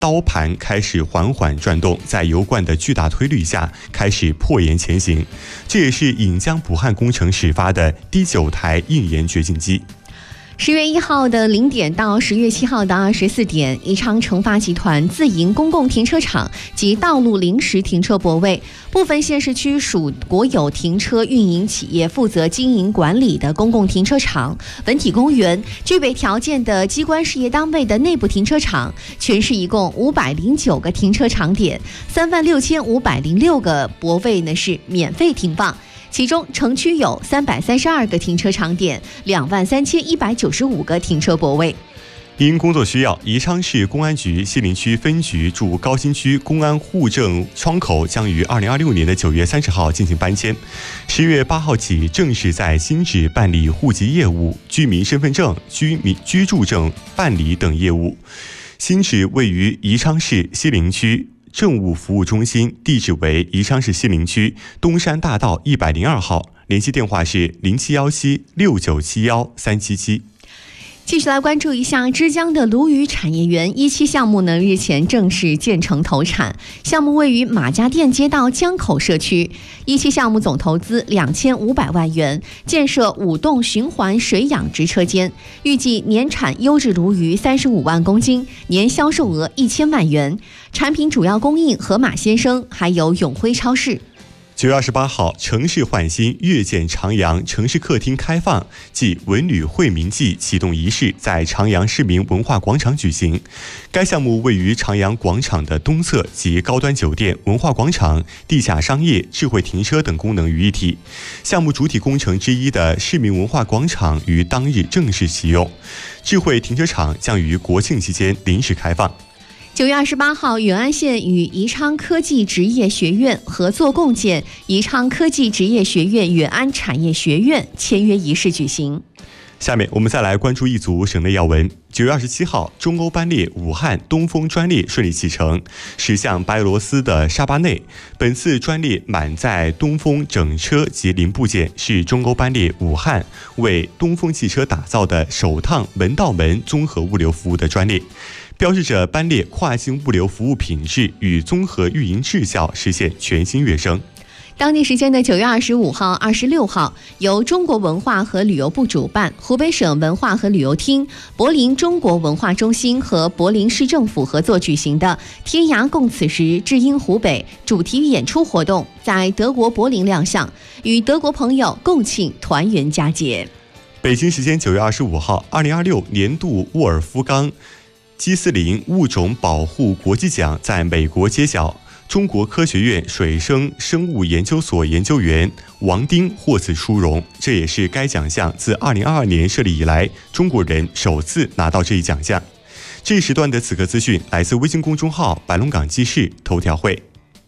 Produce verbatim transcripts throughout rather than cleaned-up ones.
刀盘开始缓缓转动，在油罐的巨大推力下开始破岩前行。这也是引江补汉工程始发的第九台硬岩掘进机。 十月一号的零点到十月七号的二十四点，宜昌成发集团自营公共停车场及道路临时停车泊位，部分县市区属国有停车运营企业负责经营管理的公共停车场、文体公园、具备条件的机关事业单位的内部停车场，全市一共五百零九个停车场点，三万六千五百零六个泊位呢是免费停放。其中城区有三百三十二个停车场点，两万三千一百九十五个停车泊位。 因工作需要，宜昌市公安局西陵区分局驻高新区公安户政窗口将于二零二六年的九月三十号进行搬迁，十月八号起正式在新址办理户籍业务、居民身份证、居民居住证办理等业务。新址位于宜昌市西陵区政务服务中心，地址为宜昌市西陵区东山大道一百零二号，联系电话是零七幺七六九七幺三七七。 继续来关注一下枝江的鲈鱼产业园一期项目呢，日前正式建成投产。项目位于马家店街道江口社区，一期项目总投资两千五百万元，建设五栋循环水养殖车间，预计年产优质鲈鱼三十五万公斤，年销售额一千万元。产品主要供应盒马鲜生，还有永辉超市。 九月二十八号，城市焕新阅见长阳城市客厅开放暨文旅惠民季启动仪式在长阳市民文化广场举行。该项目位于长阳广场的东侧，集高端酒店、文化广场、地下商业、智慧停车等功能于一体。项目主体工程之一的市民文化广场于当日正式启用，智慧停车场将于国庆期间临时开放。 九月二十八号，永安县与宜昌科技职业学院合作共建宜昌科技职业学院远安产业学院签约仪式举行。 下面我们再来关注一组省内要闻。九月二十七号，中欧班列武汉东风专列顺利启程，驶向白俄罗斯的沙巴内。本次专列满载东风整车及零部件，是中欧班列武汉为东风汽车打造的首趟门到门综合物流服务的专列，标志着班列跨境物流服务品质与综合运营质效实现全新跃升。 当地时间的九月二十五号、二十六号，由中国文化和旅游部主办，湖北省文化和旅游厅、柏林中国文化中心和柏林市政府合作举行的“天涯共此时，知音湖北”主题演出活动，在德国柏林亮相，与德国朋友共庆团圆佳节。 北京时间九月二十五号，二零二六年度沃尔夫冈基斯林物种保护国际奖在美国揭晓。中国科学院水生生物研究所研究员王丁获此殊荣，这也是该奖项自二零二二年设立以来中国人首次拿到这一奖项。这一时段的此刻资讯来自微信公众号白龙港记事头条会。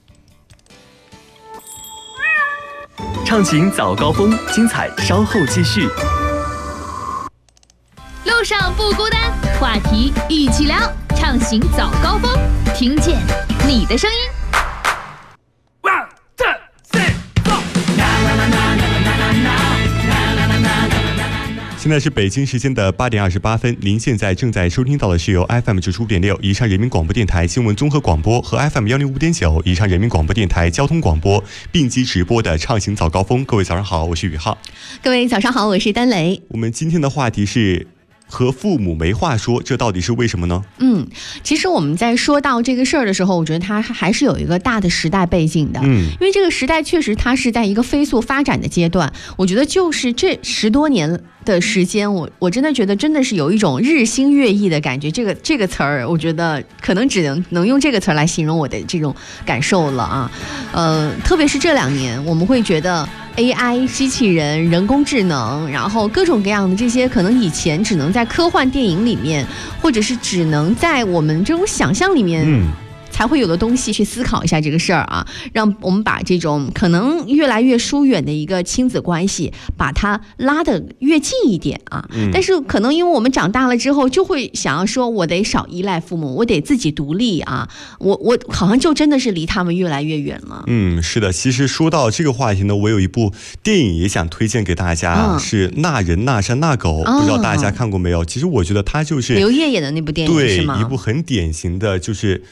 畅行早高峰，精彩稍后继续。 路上不孤单，话题一起聊，畅行早高峰，听见你的声音。 现在是北京时间的八点二十八分，您现在正在收听到的是由 F M 九十五点六宜昌人民广播电台新闻综合广播和 F M 幺零五点九宜昌人民广播电台交通广播并机直播的畅行早高峰。各位早上好，我是宇浩。 各位早上好，我是丹雷。 我们今天的话题是和父母没话说，这到底是为什么呢？ 嗯，其实我们在说到这个事儿的时候，我觉得它还是有一个大的时代背景的。嗯，因为这个时代确实它是在一个飞速发展的阶段。我觉得就是这十多年的时间，我我真的觉得真的是有一种日新月异的感觉。这个这个词儿，我觉得可能只能能用这个词儿来形容我的这种感受了啊。呃，特别是这两年，我们会觉得A I 机器人、人工智能，然后各种各样的这些，可能以前只能在科幻电影里面，或者是只能在我们这种想象里面，嗯，才才会有的东西去思考一下这个事儿啊，让我们把这种可能越来越疏远的一个亲子关系，把它拉得越近一点啊。嗯、但是可能因为我们长大了之后，就会想要说，我得少依赖父母，我得自己独立啊。我我好像就真的是离他们越来越远了。 嗯，是的。其实说到这个话题呢，我有一部电影也想推荐给大家，嗯、是《那人那山那狗》，哦，不知道大家看过没有？其实我觉得它就是刘烨演的那部电影， 对， 是吗？ 一部很典型的就是